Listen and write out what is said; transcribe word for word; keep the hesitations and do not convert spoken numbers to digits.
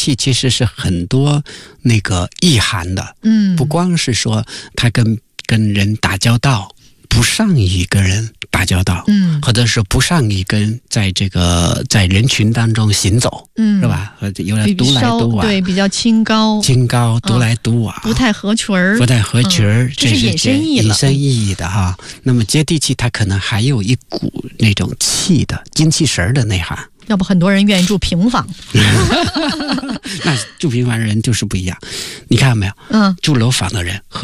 气其实是很多那个意涵的， 嗯， 不光是说他跟跟人打交道，不善于跟人打交道， 嗯， 或者是不善于跟在这个在人群当中行走， 嗯， 是吧？有点独来独往， 对，比较清高， 清高，独来独往， 不太合群儿， 不太合群儿， 嗯，这是引申义了， 引申意义的哈。那么接地气，它可能还有一股那种气的精气神的内涵。 要不很多人愿意住平房， 那住平房的人就是不一样，你看到没有？ 嗯， 住楼房的人和